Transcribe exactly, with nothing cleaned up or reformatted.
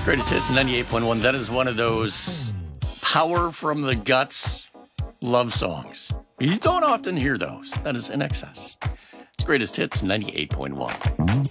Greatest Hits ninety-eight point one. That is one of those power from the guts love songs. You don't often hear those. That is In Excess. It's Greatest Hits ninety-eight point one.